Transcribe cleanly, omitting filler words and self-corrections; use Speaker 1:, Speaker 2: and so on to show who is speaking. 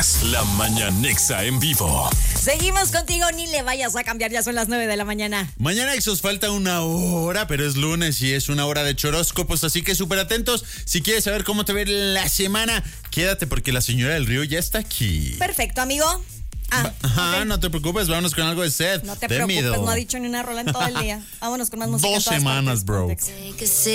Speaker 1: escuchas La Mañanexa en vivo.
Speaker 2: Seguimos contigo, ni le vayas a cambiar, ya son las 9 de la mañana.
Speaker 3: Mañana Exos falta una hora, pero es lunes y es una hora de choróscopos, así que súper atentos. Si quieres saber cómo te ve la semana, quédate porque la señora del río ya está aquí.
Speaker 2: Perfecto, amigo.
Speaker 3: Ajá,
Speaker 2: Okay.
Speaker 3: No te preocupes, vámonos con algo de Seth.
Speaker 2: No te preocupes, no ha dicho ni una rola en todo el día. Vámonos con más música.
Speaker 3: 2 semanas, bro.